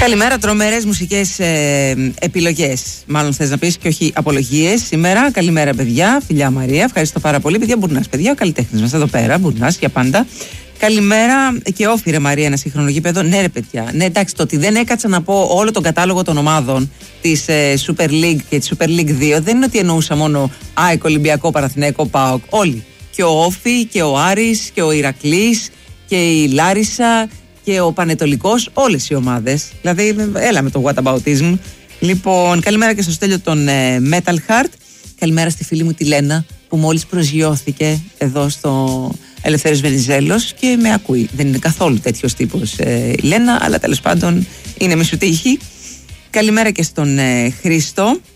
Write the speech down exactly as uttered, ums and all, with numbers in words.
Καλημέρα, τρομερές μουσικές ε, επιλογές. Μάλλον θες να πεις και όχι απολογίες σήμερα. Καλημέρα, παιδιά. Φιλιά Μαρία, ευχαριστώ πάρα πολύ. Παιδιά, Μπουρνάς, παιδιά, ο καλλιτέχνης μας εδώ πέρα. Μπουρνάς για πάντα. Καλημέρα και όφι, ρε Μαρία, ένα σύγχρονο γήπεδο. Ναι, ρε παιδιά. Ναι, εντάξει, το ότι δεν έκατσα να πω όλο τον κατάλογο των ομάδων της ε, Super League και της Super League δύο, δεν είναι ότι εννοούσα μόνο ΑΕΚ, Ολυμπιακό, Παναθηναϊκό, ΠΑΟΚ. Όλοι. Και ο Όφι και ο Άρης και ο Ηρακλής και η Λάρισα και ο Πανετολικός, όλες οι ομάδες. Δηλαδή, έλα με το whataboutism. Λοιπόν, καλημέρα και στο Στέλιο των ε, Metal Heart. Καλημέρα στη φίλη μου τη Λένα, που μόλις προσγειώθηκε εδώ στο Ελευθέριος Βενιζέλος και με ακούει. Δεν είναι καθόλου τέτοιος τύπος ε, η Λένα, αλλά τέλος πάντων είναι μισουτύχη. Καλημέρα και στον ε, Χρήστο.